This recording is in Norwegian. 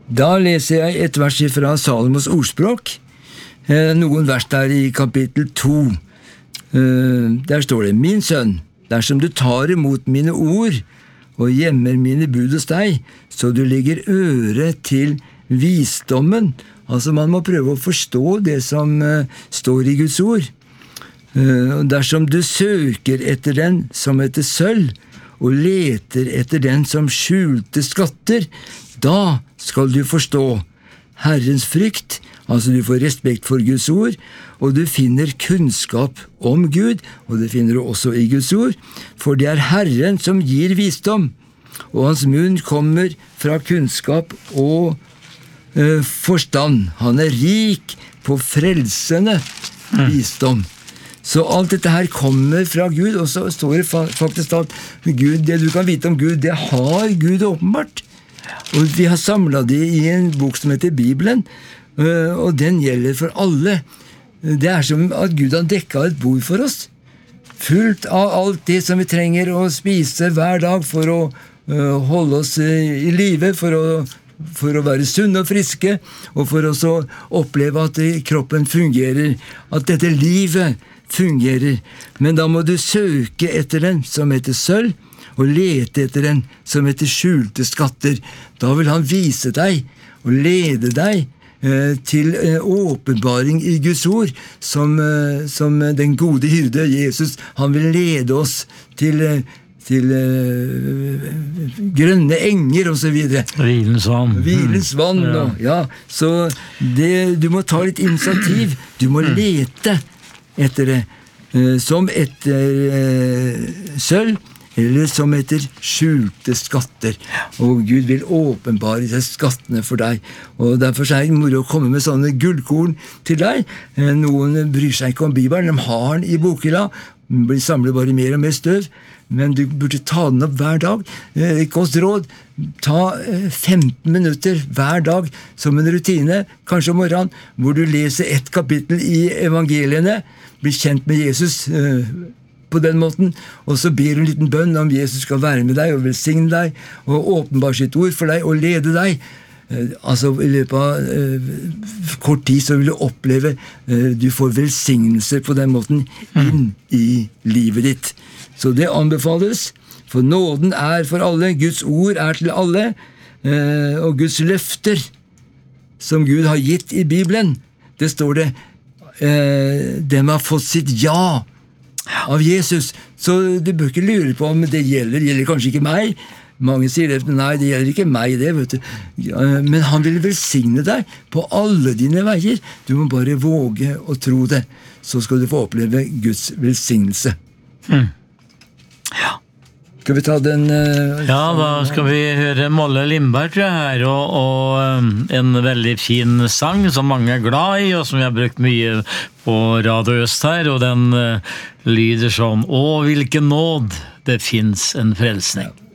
Da leser jeg et vers fra Salomos ordspråk, noen vers der i kapittel 2. Der står det: Min sønn, dersom du tar imot mine ord og gjemmer mine bud hos deg, så du legger øre til visdommen. Altså man må prøve å forstå det som står i Guds ord. Dersom du søker etter den som etter sølv, og leter etter den som skjulte skatter, da skal du forstå Herrens frykt, altså du får respekt for Guds ord, og du finner kunnskap om Gud, og det finner du også i Guds ord, for det Herren som gir visdom, og hans munn kommer fra kunnskap og forstand. Han rik på frelsende visdom. Så alt dette her kommer fra Gud, og så står det faktisk at Gud, det du kan vite om Gud, det har Gud åpenbart. Og vi har samlet det i en bok som heter Bibelen, og den gjelder for alle. Det som at Gud har dekket et bord for oss, fullt av alt det som vi trenger å spise hver dag for å holde oss i live, for å være sunne og friske, og for å oppleve at kroppen fungerer, at dette livet fungerer. Men da må du søke etter den som heter sølv, og lete etter den som heter skjulte skatter. Da vil han vise deg og lede deg til åpenbaring i Guds ord, som den gode hyrde Jesus. Han vil lede oss til grønne enger og så videre. Hvilens vann. Ja. Så du må ta litt initiativ. Du må lete etter det, som etter sølv, eller som etter skjulte skatter. Og Gud vil åpenbare disse skattene for deg. Og derfor er det moro å komme med sånne gullkorn til deg. Noen bryr seg ikke om Bibelen, de har den i bokhylla, blir samlet bare mer og mer støv, men du burde ta den opp hver dag. Et godt råd: ta 15 minutter hver dag som en rutine, kanskje om morgenen, hvor du leser et kapittel i evangeliene, blir kjent med Jesus på den måten, og så ber du en liten bønn om Jesus skal være med deg og velsigne deg, og åpenbare sitt ord for deg og lede deg. Altså i løpet av kort tid så vil du oppleve du får velsignelser på den måten inn i livet ditt. Så det anbefales, for nåden for alle, Guds ord til alle, og Guds løfter som Gud har gitt i Bibelen, det står det dem har fått sitt ja av Jesus. Så du bør ikke lure på om det gjelder kanskje ikke meg. Mange sier det, nei, det gjelder ikke meg det, vet du. Men han vil velsigne deg på alle dine veier. Du må bare våge å tro det, så skal du få oppleve Guds velsignelse. Ja. Skal vi ta den? Ja, da skal vi høre Molle Lindberg, tror jeg, her, og en veldig fin sang som mange er glad i, og som vi har brukt mye på Radio Øst her, og den lyder sånn: Å, hvilken nåd, det finnes en frelsning.